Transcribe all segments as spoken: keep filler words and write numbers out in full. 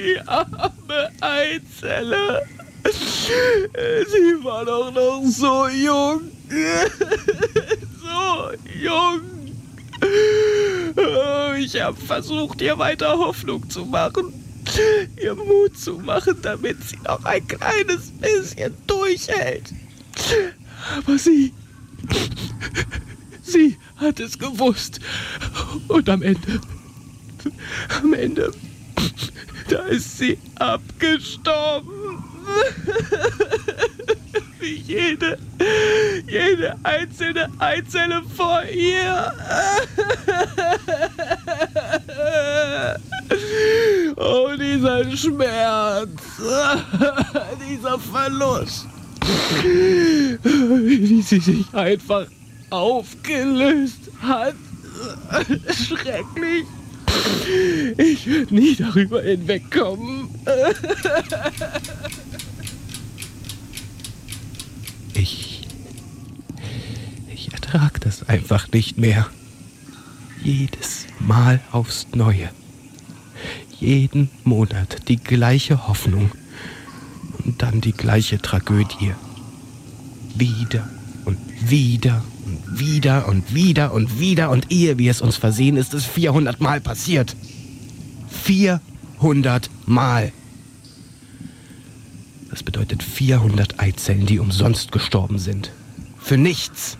Die arme Eizelle. Sie war doch noch so jung. So jung. Ich habe versucht, ihr weiter Hoffnung zu machen. Ihr Mut zu machen, damit sie noch ein kleines bisschen durchhält. Aber sie... Sie hat es gewusst. Und am Ende... Am Ende... Da ist sie abgestorben. Wie jede... Jede einzelne Eizelle vor ihr. Oh, dieser Schmerz. Dieser Verlust. Wie sie sich einfach aufgelöst hat. Schrecklich. Ich würde nie darüber hinwegkommen. Ich... Ich ertrag das einfach nicht mehr. Jedes Mal aufs Neue. Jeden Monat die gleiche Hoffnung. Und dann die gleiche Tragödie. Wieder und wieder und wieder und wieder und wieder. Und ehe wir es uns versehen, ist es vierhundert Mal passiert. vierhundert Mal. Das bedeutet vierhundert Eizellen, die umsonst gestorben sind. Für nichts.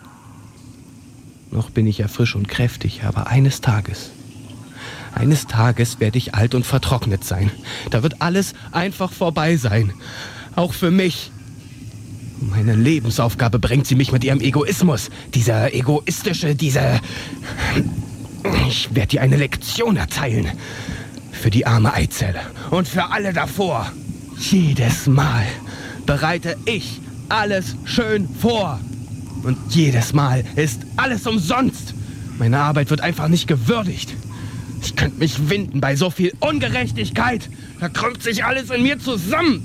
Noch bin ich ja frisch und kräftig, aber eines Tages... Eines Tages werde ich alt und vertrocknet sein. Da wird alles einfach vorbei sein. Auch für mich. Meine Lebensaufgabe bringt sie mich mit ihrem Egoismus. Dieser egoistische, dieser... Ich werde ihr eine Lektion erteilen. Für die arme Eizelle. Und für alle davor. Jedes Mal bereite ich alles schön vor. Und jedes Mal ist alles umsonst. Meine Arbeit wird einfach nicht gewürdigt. Ich könnte mich winden bei so viel Ungerechtigkeit. Da krümmt sich alles in mir zusammen.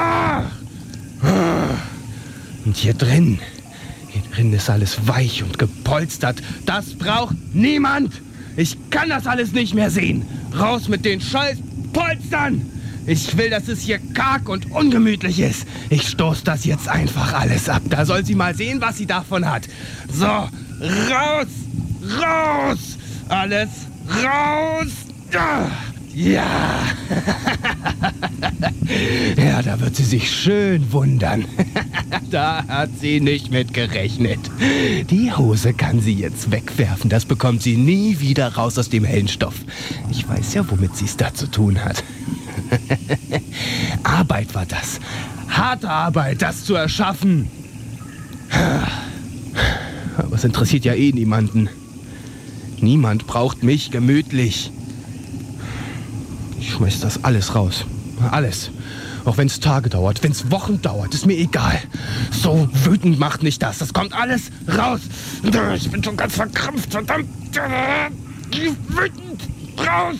Und hier drin, hier drin ist alles weich und gepolstert. Das braucht niemand. Ich kann das alles nicht mehr sehen. Raus mit den scheiß Polstern. Ich will, dass es hier karg und ungemütlich ist. Ich stoß das jetzt einfach alles ab. Da soll sie mal sehen, was sie davon hat. So, raus, raus, alles raus. Ja. Ja, da wird sie sich schön wundern. Da hat sie nicht mit gerechnet. Die Hose kann sie jetzt wegwerfen. Das bekommt sie nie wieder raus aus dem hellen Stoff. Ich weiß ja, womit sie es da zu tun hat. Arbeit war das. Harte Arbeit, das zu erschaffen. Aber es interessiert ja eh niemanden. Niemand braucht mich gemütlich. Ich schmeiß das alles raus. Alles. Auch wenn es Tage dauert, wenn es Wochen dauert, ist mir egal. So wütend macht mich das. Das kommt alles raus. Ich bin schon ganz verkrampft, verdammt. Wütend. Raus.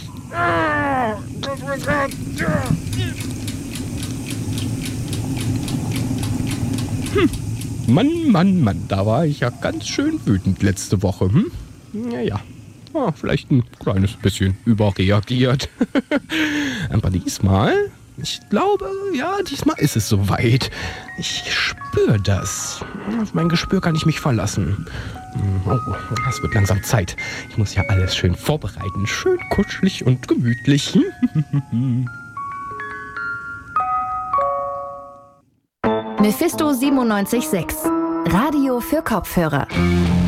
Hm. Mann, Mann, Mann, da war ich ja ganz schön wütend letzte Woche. Hm? Naja, oh, vielleicht ein kleines bisschen überreagiert. Aber diesmal, ich glaube, ja, diesmal ist es soweit. Ich spüre das. Auf mein Gespür kann ich mich verlassen. Oh, es wird langsam Zeit. Ich muss ja alles schön vorbereiten. Schön kuschelig und gemütlich. Mephisto siebenundneunzig Komma sechs. Radio für Kopfhörer.